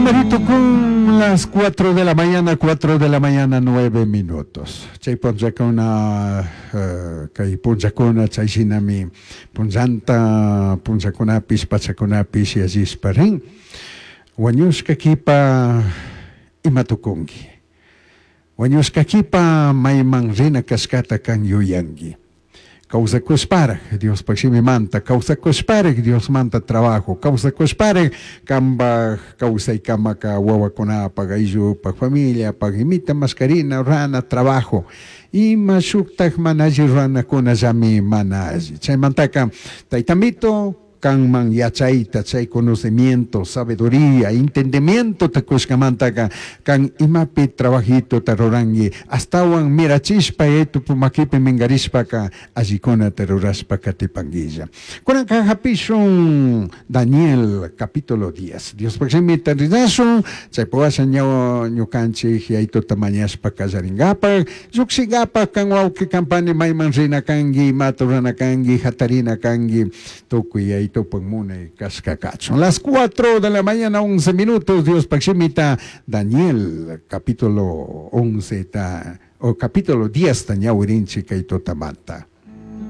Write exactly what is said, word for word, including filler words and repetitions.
merito con las cuatro de la mañana, cuatro de la mañana, nueve minutos. Chay punchakuna, kay punchakuna, chay sinami, punzanta, punchakunapis, pachakunapis, y así parin. Wanyuska kipa imatukungi. Wanyuska kipa maymang rina kaskata kang yuyangi. Causa cosparag, Dios pagsimi manta, causa cosparag, Dios manta trabajo, causa cosparag, kamba, causa y kama ka wawa kuna pagaizu, pag familia, pag imita mascarina, rana, trabajo. Y masuktak manaji rana kuna zami manaji. Chay mantaka, taitamito, kan man yachaita, chay conocimiento, sabiduría, entendimiento, takuskamantaka, kan imapi trabajito tarorangi, hasta wan mirachispa etu pumakipi mingarispaka, azikona teroraspa tipanguilla. Kuna kahapishon Daniel capítulo diez. Dios paksimi taridaso, chay poasa nyo nyukanchi hiaito tamanyaspa kazaringapa, zuksigapa kan wauki kampani mayman rina kangi, maturana kangi, hatarina kangi, tukuya ito pagmuna y cascacacho. Las cuatro de la mañana, once minutos, Dios paximita, Daniel, capítulo once, ta, o capítulo diez, tañawirinchi, kaito tamanta.